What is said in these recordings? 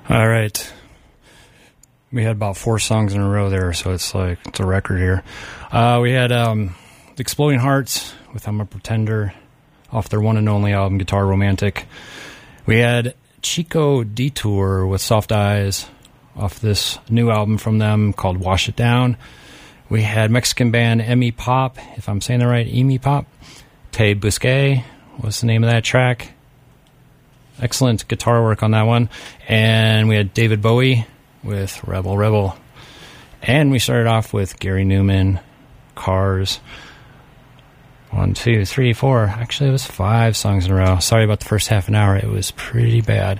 All right. We had about 4 songs in a row there, so it's a record here. We had The Exploding Hearts with I'm a Pretender off their one and only album, Guitar Romantic. We had Chico Detour with Soft Eyes off this new album from them called Wash It Down. We had Mexican band Emi Pop, if I'm saying that right, Emi Pop. Te Busqué was the name of that track. Excellent guitar work on that one. And we had David Bowie with Rebel Rebel. And we started off with Gary Newman, Cars. 1, 2, 3, 4. Actually, it was 5 songs in a row. Sorry about the first half an hour. It was pretty bad.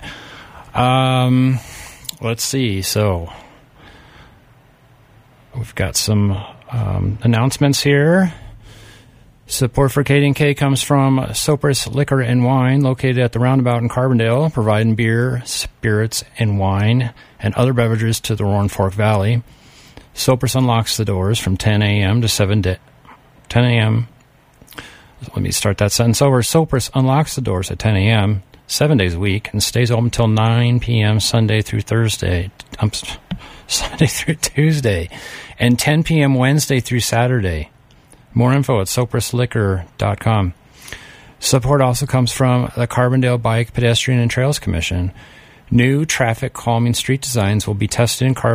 Let's see. So, we've got some announcements here. Support for KDNK comes from Sopris Liquor and Wine, located at the Roundabout in Carbondale, providing beer, spirits, and wine, and other beverages to the Roaring Fork Valley. Sopris unlocks the doors from 10 a.m. to 10 a.m. Let me start that sentence over. Sopris unlocks the doors at 10 a.m., 7 days a week, and stays open until 9 p.m. Sunday through Tuesday, and 10 p.m. Wednesday through Saturday. More info at soprisliquor.com. Support also comes from the Carbondale Bike, Pedestrian, and Trails Commission. New traffic calming street designs will be tested in Carbondale